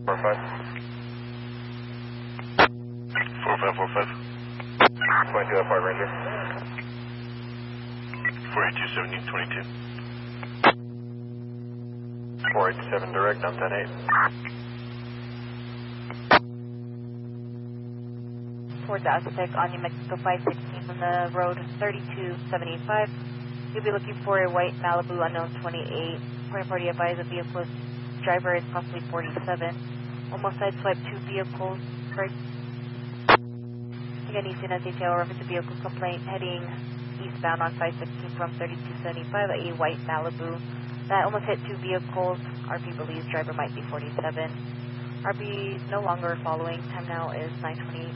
4545. Going to a Park Ranger. 482 1722. 487 direct, I'm 10-8. 4 to Aztec on New Mexico 516 on the road 32785. You'll be looking for a white Malibu unknown 28. Point party advised the vehicle's driver is possibly 47. Almost sideswiped 2 vehicles. Correct. Again, Eastern detail reference to vehicle complaint heading eastbound on 516 from 3275, a white Malibu that almost hit 2 vehicles. RP believes driver might be 47. RP is no longer following. Time now is 9:28.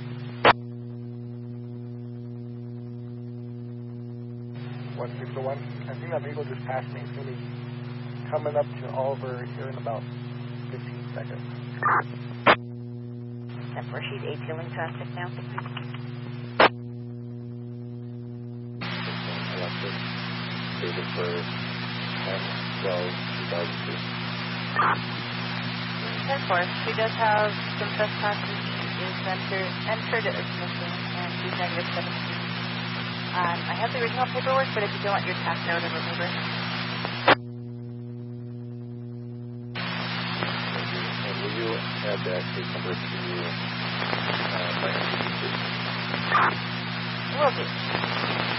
I think that vehicle just passed me. It's going to be coming up to Oliver here in about 15 seconds. 10-4, she's 8 tailing traffic now. Electric. Dated for 10-12-2002. 10-4, she does have some trespasses. She is entered as missing, and she's -17. I have the original paperwork, but if you don't want your tax note and remove it. And will you add that case number to my entity, please? Will do.